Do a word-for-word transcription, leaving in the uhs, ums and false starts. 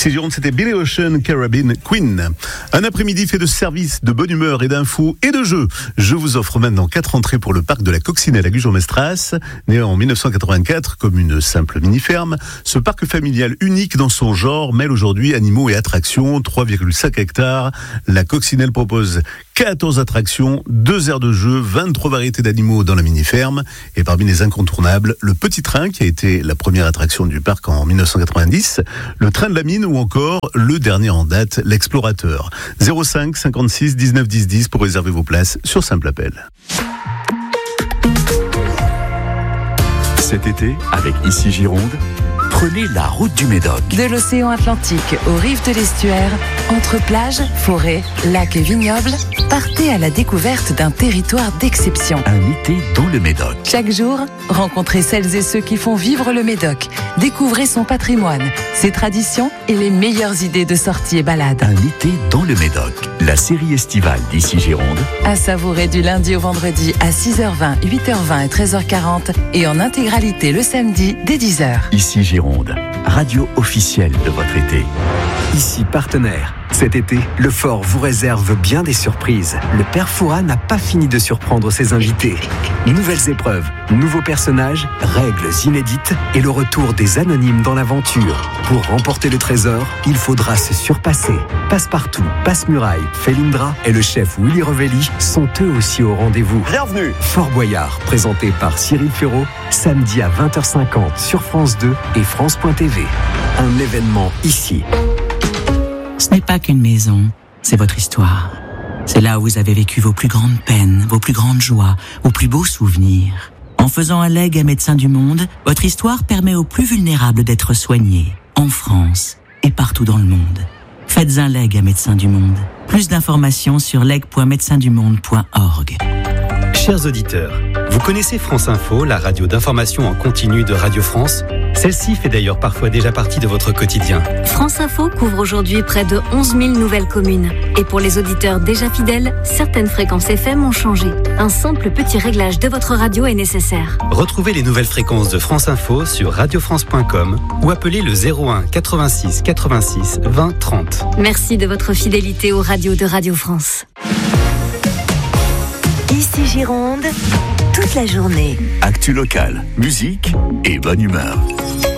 Ici Gironde, c'était Billy Ocean, Caribbean Queen. Un après-midi fait de services, de bonne humeur et d'infos et de jeux. Je vous offre maintenant quatre entrées pour le parc de la Coccinelle à Gujan-Mestras. Né en dix-neuf cent quatre-vingt-quatre comme une simple mini-ferme, ce parc familial unique dans son genre mêle aujourd'hui animaux et attractions, trois virgule cinq hectares. La Coccinelle propose quatorze attractions, deux aires de jeu, vingt-trois variétés d'animaux dans la mini-ferme. Et parmi les incontournables, le Petit Train qui a été la première attraction du parc en dix-neuf cent quatre-vingt-dix, le Train de la Mine ou encore le dernier en date, l'Explorateur. zéro cinq cinquante-six dix-neuf dix dix pour réserver vos places sur simple appel. Cet été, avec Ici Gironde, prenez la route du Médoc. De l'océan Atlantique aux rives de l'estuaire, entre plages, forêts, lacs et vignobles, partez à la découverte d'un territoire d'exception. Un été dans le Médoc. Chaque jour, rencontrez celles et ceux qui font vivre le Médoc. Découvrez son patrimoine, ses traditions et les meilleures idées de sorties et balades. Un été dans le Médoc. La série estivale d'Ici Gironde. À savourer du lundi au vendredi à six heures vingt, huit heures vingt et treize heures quarante et en intégralité le samedi dès dix heures. Ici Gironde, radio officielle de votre été. Ici partenaire. Cet été, le Fort vous réserve bien des surprises. Le Père Fouras n'a pas fini de surprendre ses invités. Nouvelles épreuves, nouveaux personnages, règles inédites et le retour des anonymes dans l'aventure. Pour remporter le trésor, il faudra se surpasser. Passepartout, Passe-Muraille, Felindra et le chef Willy Revelli sont eux aussi au rendez-vous. Bienvenue. Fort Boyard, présenté par Cyril Ferraud, samedi à vingt heures cinquante sur France deux et France point T V. Un événement ici. Ce n'est pas qu'une maison, c'est votre histoire. C'est là où vous avez vécu vos plus grandes peines, vos plus grandes joies, vos plus beaux souvenirs. En faisant un legs à Médecins du Monde, votre histoire permet aux plus vulnérables d'être soignés, en France et partout dans le monde. Faites un legs à Médecins du Monde. Plus d'informations sur leg point médecins du monde point org. Chers auditeurs, vous connaissez France Info, la radio d'information en continu de Radio France ? Celle-ci fait d'ailleurs parfois déjà partie de votre quotidien. France Info couvre aujourd'hui près de onze mille nouvelles communes. Et pour les auditeurs déjà fidèles, certaines fréquences F M ont changé. Un simple petit réglage de votre radio est nécessaire. Retrouvez les nouvelles fréquences de France Info sur radio france point com ou appelez le zéro un quatre-vingt-six quatre-vingt-six vingt trente. Merci de votre fidélité aux radios de Radio France. Ici Gironde, toute la journée. Actu locale, musique et bonne humeur.